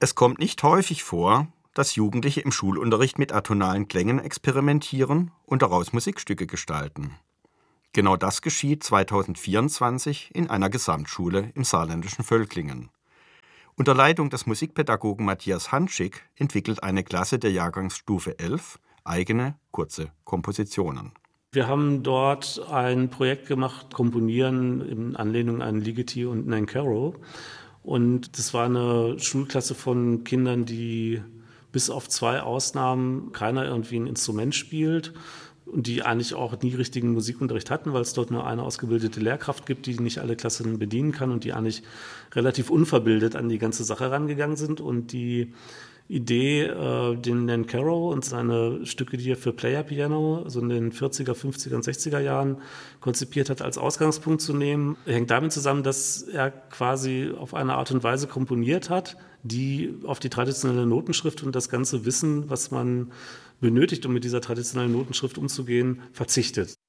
Es kommt nicht häufig vor, dass Jugendliche im Schulunterricht mit atonalen Klängen experimentieren und daraus Musikstücke gestalten. Genau das geschieht 2024 in einer Gesamtschule im saarländischen Völklingen. Unter Leitung des Musikpädagogen Matthias Hanschig entwickelt eine Klasse der Jahrgangsstufe 11 eigene, kurze Kompositionen. Wir haben dort ein Projekt gemacht, Komponieren in Anlehnung an Ligeti und Nan Caro. Und das war eine Schulklasse von Kindern, die bis auf 2 Ausnahmen keiner irgendwie ein Instrument spielt und die eigentlich auch nie richtigen Musikunterricht hatten, weil es dort nur eine ausgebildete Lehrkraft gibt, die nicht alle Klassen bedienen kann und die eigentlich relativ unverbildet an die ganze Sache rangegangen sind. Und die Idee, den Nan Caro und seine Stücke, die er für Player Piano so in den 40er, 50er und 60er Jahren konzipiert hat, als Ausgangspunkt zu nehmen, hängt damit zusammen, dass er quasi auf eine Art und Weise komponiert hat, die auf die traditionelle Notenschrift und das ganze Wissen, was man benötigt, um mit dieser traditionellen Notenschrift umzugehen, verzichtet.